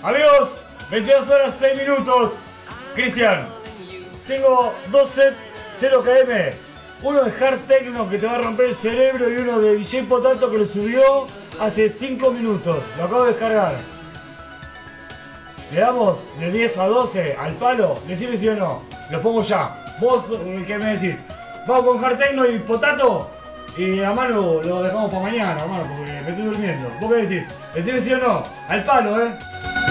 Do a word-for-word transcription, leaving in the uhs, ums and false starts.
Amigos, veintidós horas seis minutos. Cristian, tengo dos sets cero kilómetros. Uno de hard techno que te va a romper el cerebro y uno de D J Potato que lo subió hace cinco minutos. Lo acabo de descargar. Le damos de diez a doce al palo. Decime si o no. Lo pongo ya. Vos, ¿qué me decís? Vamos con hard techno y Potato. Y a Manu lo dejamos para mañana, hermano, porque me estoy durmiendo. ¿Vos qué decís? Decime si o no. Al palo, eh.